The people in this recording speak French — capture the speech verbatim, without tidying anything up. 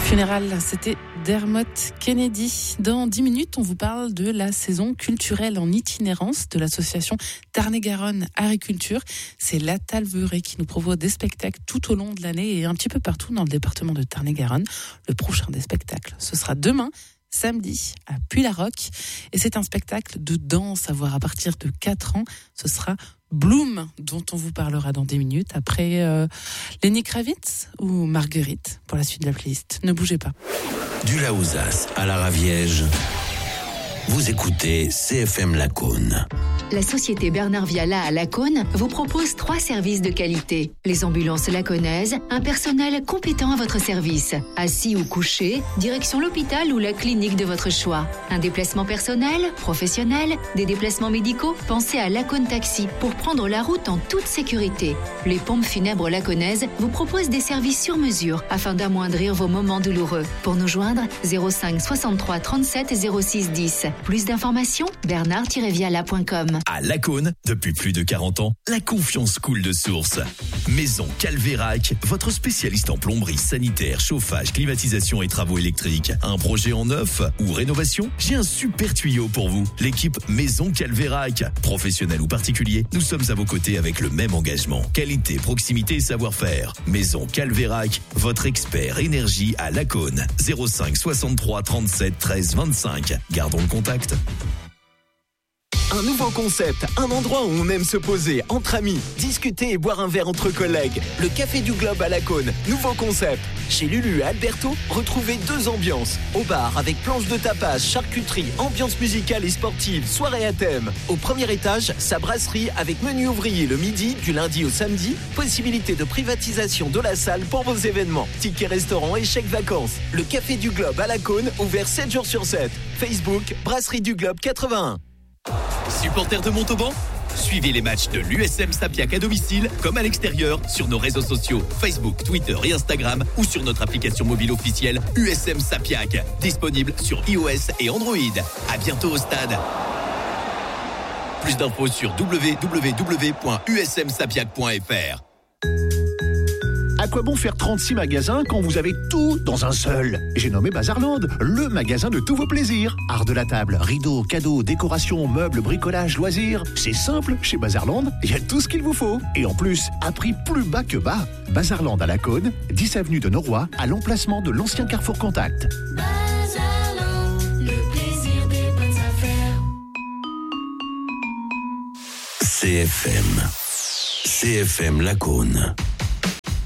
Funéral, c'était Dermot Kennedy. Dans dix minutes, on vous parle de la saison culturelle en itinérance de l'association Tarn-et-Garonne Agriculture. C'est la Talverée qui nous propose des spectacles tout au long de l'année et un petit peu partout dans le département de Tarn-et-Garonne. Le prochain des spectacles, ce sera demain, samedi, à Puy-la-Roque. Et c'est un spectacle de danse à voir à partir de quatre ans. Ce sera Bloom, dont on vous parlera dans dix minutes. Après euh, Lenny Kravitz ou Marguerite pour la suite de la playlist. Ne bougez pas. Du Laouzas à la Raviège, vous écoutez C F M Lacaune. La société Bernard Viala à Lacaune vous propose trois services de qualité. Les ambulances lacaunaises, un personnel compétent à votre service. Assis ou couché, direction l'hôpital ou la clinique de votre choix. Un déplacement personnel, professionnel, des déplacements médicaux, pensez à Lacaune Taxi pour prendre la route en toute sécurité. Les pompes funèbres lacaunaises vous proposent des services sur mesure afin d'amoindrir vos moments douloureux. Pour nous joindre, zéro cinq soixante-trois trente-sept zéro six dix. Plus d'informations, bernard tiret viala point com. À Lacaune, depuis plus de quarante ans, la confiance coule de source. Maison Calvérac, votre spécialiste en plomberie, sanitaire, chauffage, climatisation et travaux électriques. Un projet en neuf ou rénovation? J'ai un super tuyau pour vous. L'équipe Maison Calvérac. Professionnel ou particulier, nous sommes à vos côtés avec le même engagement. Qualité, proximité et savoir-faire. Maison Calvérac, votre expert énergie à Lacaune. zéro cinq soixante-trois trente-sept treize vingt-cinq. Gardons le contact. Un nouveau concept, un endroit où on aime se poser entre amis, discuter et boire un verre entre collègues. Le Café du Globe à Lacaune, nouveau concept. Chez Lulu et Alberto, retrouvez deux ambiances. Au bar avec planche de tapas, charcuterie, ambiance musicale et sportive, soirée à thème. Au premier étage, sa brasserie avec menu ouvrier le midi, du lundi au samedi. Possibilité de privatisation de la salle pour vos événements. Tickets restaurant et chèques vacances. Le Café du Globe à Lacaune, ouvert sept jours sur sept. Facebook, Brasserie du Globe quatre-vingt-un. Supporters de Montauban, suivez les matchs de l'U S M Sapiac à domicile comme à l'extérieur sur nos réseaux sociaux Facebook, Twitter et Instagram ou sur notre application mobile officielle U S M Sapiac, disponible sur iOS et Android. À bientôt au stade. Plus d'infos sur w w w point u s m sapiac point f r. À quoi bon faire trente-six magasins quand vous avez tout dans un seul? J'ai nommé Bazarland, le magasin de tous vos plaisirs. Art de la table, rideaux, cadeaux, décorations, meubles, bricolage, loisirs. C'est simple, chez Bazarland, il y a tout ce qu'il vous faut. Et en plus, à prix plus bas que bas. Bazarland à Lacaune, dix avenue de Noroy, à l'emplacement de l'ancien Carrefour Contact. Bazarland, le plaisir des bonnes affaires. C F M. C F M Lacaune.